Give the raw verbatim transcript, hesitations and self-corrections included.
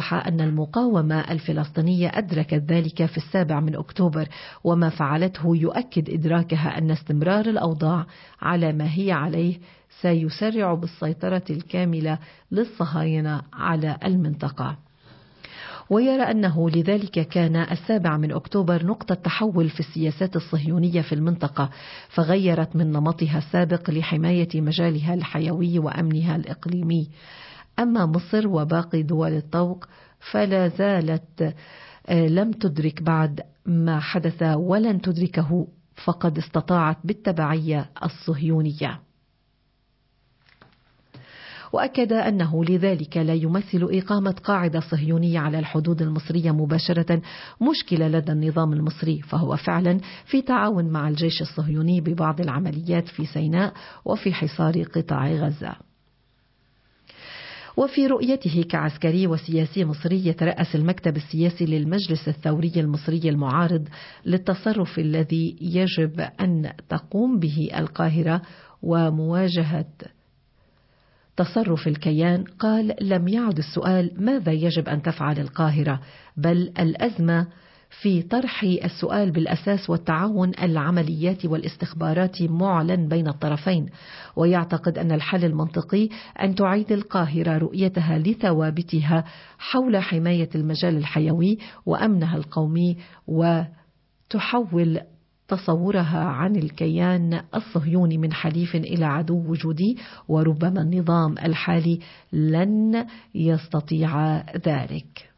وأوضح أن المقاومة الفلسطينية أدركت ذلك في السابع من أكتوبر، وما فعلته يؤكد إدراكها أن استمرار الأوضاع على ما هي عليه سيسرع بالسيطرة الكاملة للصهاينة على المنطقة. ويرى أنه لذلك كان السابع من أكتوبر نقطة تحول في السياسات الصهيونية في المنطقة، فغيرت من نمطها السابق لحماية مجالها الحيوي وأمنها الإقليمي. أما مصر وباقي دول الطوق فلا زالت لم تدرك بعد ما حدث ولن تدركه، فقد استطاعت بالتبعية الصهيونية. وأكد أنه لذلك لا يمثل إقامة قاعدة صهيونية على الحدود المصرية مباشرة مشكلة لدى النظام المصري، فهو فعلا في تعاون مع الجيش الصهيوني ببعض العمليات في سيناء وفي حصار قطاع غزة. وفي رؤيته كعسكري وسياسي مصري، يترأس المكتب السياسي للمجلس الثوري المصري المعارض للتصرف الذي يجب أن تقوم به القاهرة ومواجهة تصرف الكيان. قال: لم يعد السؤال ماذا يجب أن تفعل القاهرة، بل الأزمة في طرح السؤال بالأساس والتعاون العمليات والاستخباراتي معلن بين الطرفين. ويعتقد أن الحل المنطقي أن تعيد القاهرة رؤيتها لثوابتها حول حماية المجال الحيوي وأمنها القومي، وتحول تصورها عن الكيان الصهيوني من حليف إلى عدو وجودي، وربما النظام الحالي لن يستطيع ذلك.